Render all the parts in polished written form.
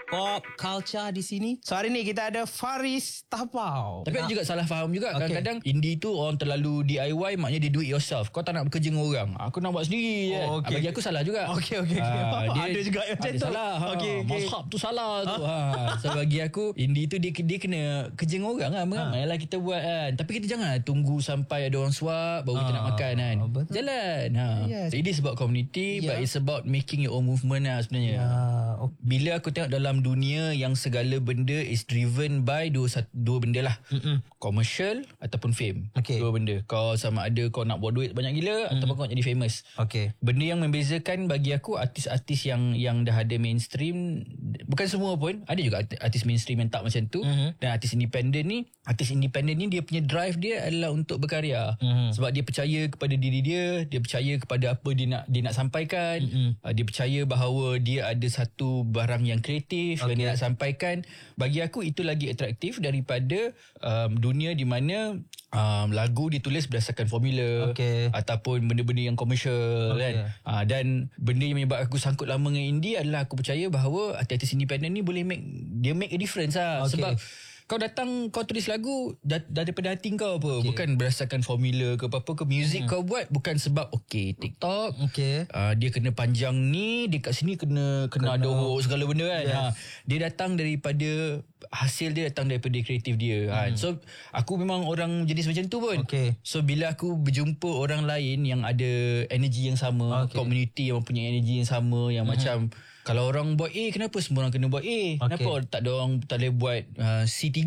pop culture di sini. So hari ni kita ada Faris Tapau. Tapi juga salah faham juga. Kadang-kadang indie tu orang terlalu DIY, maknanya dia do it yourself. Kau tak nak bekerja dengan orang, aku nak buat sendiri je. Bagi aku salah juga. Okay. Dia, ada juga yang macam tu. Salah. Okay. Mazhab tu salah tu. So bagi aku indie tu dia kena kerja dengan orang lah. Ramai lah kita buat kan. Tapi kita jangan tunggu sampai ada orang suap baru kita nak makan kan. Betul. Jalan. Yes. So it is about community, but it's about making your own movement lah sebenarnya. Bila aku tengok dalam dunia yang segala benda is driven by dua benda lah. Commercial ataupun fame. Okay. Dua benda. Kau sama ada kau nak buat duit banyak gila ataupun kau nak jadi famous. Okay. Benda yang membezakan bagi aku artis-artis yang dah ada mainstream, bukan semua pun, ada juga artis mainstream yang tak macam tu. Dan artis independent ni dia punya drive dia adalah untuk berkarya. Sebab dia percaya kepada diri dia percaya kepada apa dia nak sampaikan. Dia percaya bahawa dia ada satu barang yang kreatif yang dia nak sampaikan. Bagi aku itu lagi atraktif daripada dunia di mana lagu ditulis berdasarkan formula ataupun benda-benda yang komersial kan. Dan benda yang menyebabkan aku sangkut lama dengan indie adalah aku percaya bahawa artis independent ni boleh make a difference lah. Sebab kau datang, kau tulis lagu daripada hati kau apa. Bukan berdasarkan formula ke apa-apa ke. Music kau buat bukan sebab TikTok dia kena panjang ni, dekat sini kena ada segala benda kan. Dia datang daripada hasil dia, datang daripada kreatif dia kan. So aku memang orang jenis macam tu pun. So bila aku berjumpa orang lain yang ada energi yang sama, community yang mempunyai energi yang sama, yang macam kalau orang buat A, kenapa semua orang kena buat A? Kenapa tak ada orang tak boleh buat C3?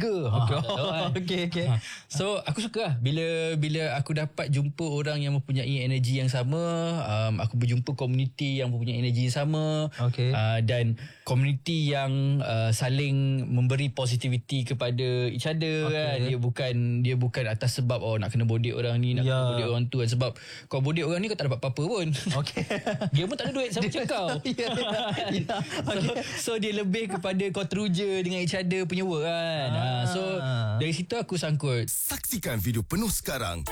So aku suka lah bila aku dapat jumpa orang yang mempunyai energi yang sama. Aku berjumpa community yang mempunyai energi yang sama. Dan community yang saling memberi positivity kepada each other kan. Dia bukan atas sebab nak kena bodek orang ni, nak kena bodek orang tu kan. Sebab kau bodek orang ni kau tak dapat apa-apa pun. Dia pun tak ada duit sama macam kau. So dia lebih kepada kau teruja dengan each other punya work kan. So dari situ aku sangkut. Saksikan video penuh sekarang